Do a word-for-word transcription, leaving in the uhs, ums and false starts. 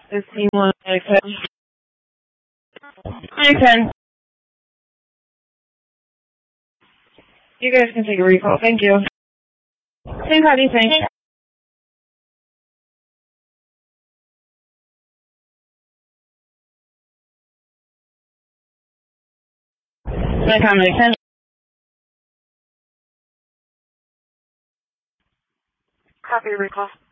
fifteen one ten. ten. You guys can take a recall. Thank you. Think, how do you think? My comment, ten. Copy recall.